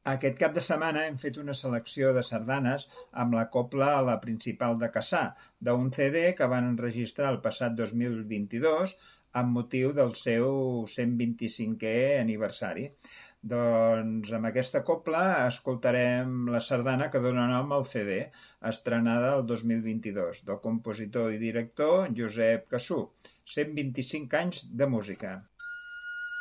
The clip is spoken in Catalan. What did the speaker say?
Aquest cap de setmana hem fet una selecció de sardanes amb la cobla a la Principal de Cassà, d'un CD que van enregistrar el passat 2022 amb motiu del seu 125è aniversari. Doncs amb aquesta cobla escoltarem la sardana que dona nom al CD, estrenada el 2022, del compositor i director Josep Cassú. 125 anys de música.